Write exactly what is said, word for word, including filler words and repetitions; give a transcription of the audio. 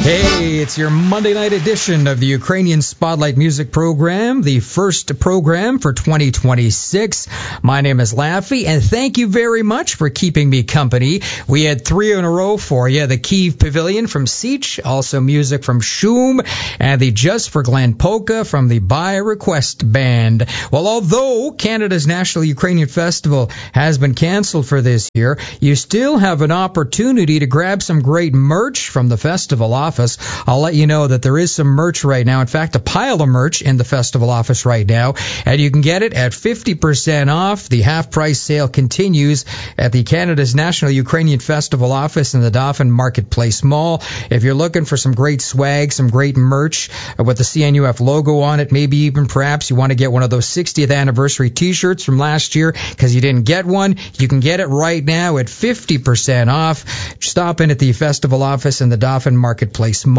Hey, it's your Monday night edition of the Ukrainian Spotlight Music Program, the first program for twenty twenty-six. My name is Laffy, and thank you very much for keeping me company. We had three in a row for you. The Kyiv Pavilion from Sich, also music from Shum, and the Just for Glen Polka from the By Request Band. Well, although Canada's National Ukrainian Festival has been canceled for this year, you still have an opportunity to grab some great merch from the festival office. I'll let you know that there is some merch right now. In fact, a pile of merch in the festival office right now, and you can get it at fifty percent off. The half-price sale continues at the Canada's National Ukrainian Festival office in the Dauphin Marketplace Mall. If you're looking for some great swag, some great merch with the C N U F logo on it, maybe even perhaps you want to get one of those sixtieth anniversary t-shirts from last year because you didn't get one, you can get it right now at fifty percent off. Stop in at the festival office in the Dauphin Marketplace Mall.